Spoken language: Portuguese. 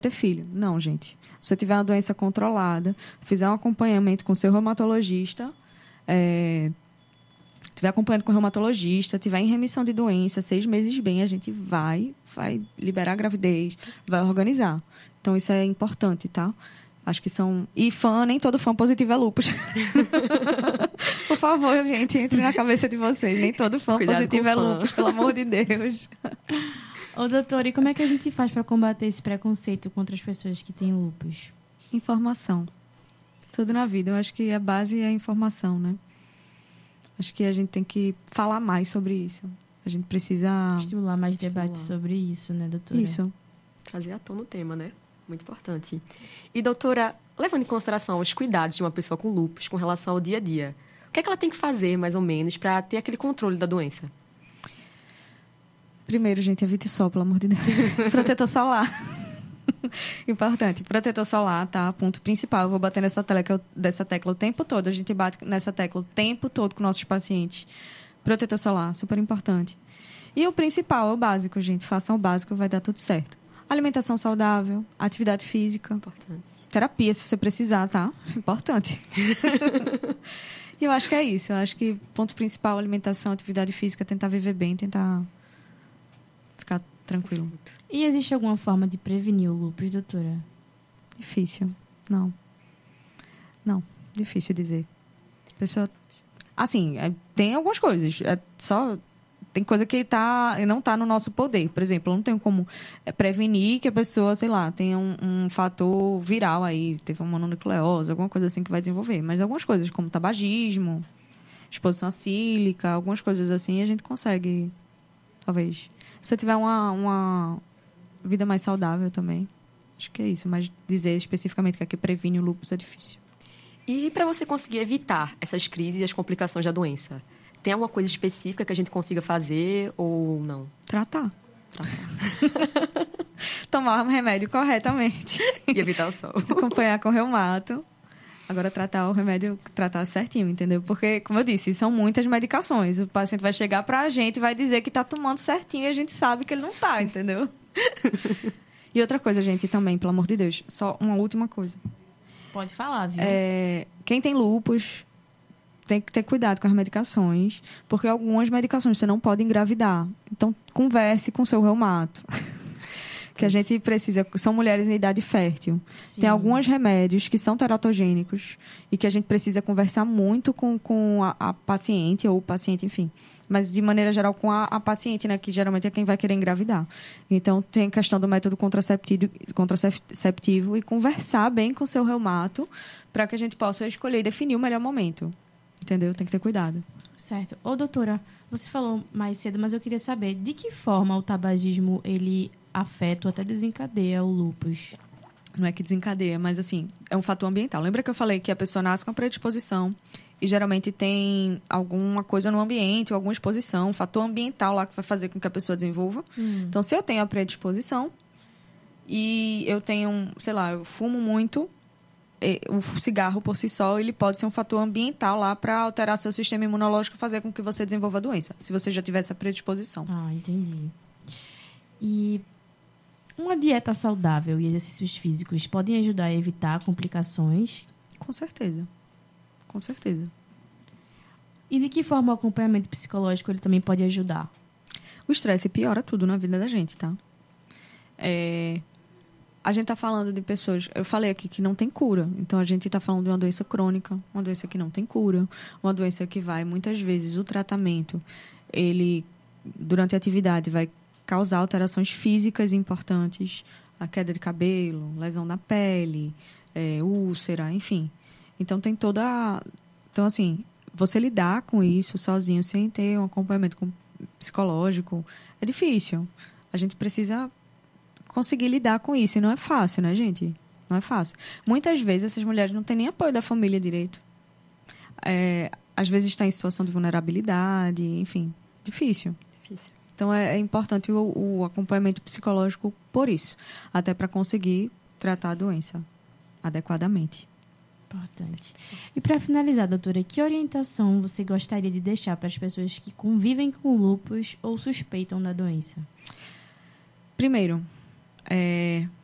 ter filho. Não, gente. Se você tiver uma doença controlada, fizer um acompanhamento com o seu reumatologista, tiver acompanhando com o reumatologista, tiver em remissão de doença, 6 meses bem, a gente vai liberar a gravidez, vai organizar. Então, isso é importante, tá? Acho que são... E nem todo fã positivo é lúpus. Por favor, gente, entre na cabeça de vocês. Nem todo fã Cuidado positivo é lúpus, pelo amor de Deus. Ô, doutora, e como é que a gente faz para combater esse preconceito contra as pessoas que têm lúpus? Informação. Tudo na vida. Eu acho que a base é a informação, né? Acho que a gente tem que falar mais sobre isso. A gente precisa... Estimular mais debate sobre isso, né, doutora? Isso. Trazer à tona o tema, né? Muito importante. E, doutora, levando em consideração os cuidados de uma pessoa com lúpus com relação ao dia a dia, o que é que ela tem que fazer, mais ou menos, para ter aquele controle da doença? Primeiro, gente, evite o sol, pelo amor de Deus. Protetor solar. Importante. Protetor solar, tá? Ponto principal. Eu vou bater dessa tecla o tempo todo. A gente bate nessa tecla o tempo todo com nossos pacientes. Protetor solar, super importante. E o principal é o básico, gente. Façam o básico, vai dar tudo certo. Alimentação saudável, atividade física. Importante. Terapia, se você precisar, tá? Importante. E eu acho que é isso. Eu acho que ponto principal, alimentação, atividade física, tentar viver bem, tentar ficar tranquilo. E existe alguma forma de prevenir o lúpus, doutora? Difícil. Não. Difícil dizer. Pessoa... Assim, tem algumas coisas. Tem coisa que não está no nosso poder. Por exemplo, não tem como prevenir que a pessoa, sei lá, tenha um fator viral aí, teve uma mononucleose, alguma coisa assim que vai desenvolver. Mas algumas coisas, como tabagismo, exposição acílica, algumas coisas assim, a gente consegue, talvez. Se você tiver uma vida mais saudável também, acho que é isso. Mas dizer especificamente que aqui previne o lúpus é difícil. E para você conseguir evitar essas crises e as complicações da doença? Tem alguma coisa específica que a gente consiga fazer ou não? Tratar. Tomar o remédio corretamente. E evitar o sol. Acompanhar com reumato. Agora, tratar certinho, entendeu? Porque, como eu disse, são muitas medicações. O paciente vai chegar pra gente e vai dizer que tá tomando certinho e a gente sabe que ele não tá, entendeu? E outra coisa, gente, também, pelo amor de Deus, só uma última coisa. Pode falar, viu? Quem tem lúpus tem que ter cuidado com as medicações, porque algumas medicações você não pode engravidar. Então, converse com o seu reumato. Que a gente precisa... São mulheres em idade fértil. Sim. Tem alguns remédios que são teratogênicos e que a gente precisa conversar muito com a paciente ou o paciente, enfim. Mas, de maneira geral, com a paciente, né? Que geralmente é quem vai querer engravidar. Então, tem a questão do método contraceptivo e conversar bem com o seu reumato para que a gente possa escolher e definir o melhor momento. Entendeu? Tem que ter cuidado. Certo. Ô, doutora, você falou mais cedo, mas eu queria saber de que forma o tabagismo, ele afeta ou até desencadeia o lúpus? Não é que desencadeia, mas, assim, é um fator ambiental. Lembra que eu falei que a pessoa nasce com a predisposição e geralmente tem alguma coisa no ambiente ou alguma exposição, um fator ambiental lá que vai fazer com que a pessoa desenvolva. Então, se eu tenho a predisposição e eu tenho, sei lá, eu fumo muito, o cigarro por si só, ele pode ser um fator ambiental lá para alterar seu sistema imunológico e fazer com que você desenvolva a doença, se você já tiver essa predisposição. Ah, entendi. E uma dieta saudável e exercícios físicos podem ajudar a evitar complicações? Com certeza. Com certeza. E de que forma o acompanhamento psicológico ele também pode ajudar? O estresse piora tudo na vida da gente, tá? A gente está falando de pessoas... Eu falei aqui que não tem cura. Então, a gente está falando de uma doença crônica, uma doença que não tem cura, uma doença que vai, muitas vezes, o tratamento, ele, durante a atividade, vai causar alterações físicas importantes, a queda de cabelo, lesão na pele, úlcera, enfim. Então, tem toda... Então, assim, você lidar com isso sozinho, sem ter um acompanhamento psicológico, é difícil. A gente precisa conseguir lidar com isso. E não é fácil, né, gente? Não é fácil. Muitas vezes, essas mulheres não têm nem apoio da família direito. Às vezes, está em situação de vulnerabilidade, enfim. Difícil. Então, é importante o acompanhamento psicológico por isso. Até para conseguir tratar a doença adequadamente. Importante. E para finalizar, doutora, que orientação você gostaria de deixar para as pessoas que convivem com lúpus ou suspeitam da doença? Primeiro,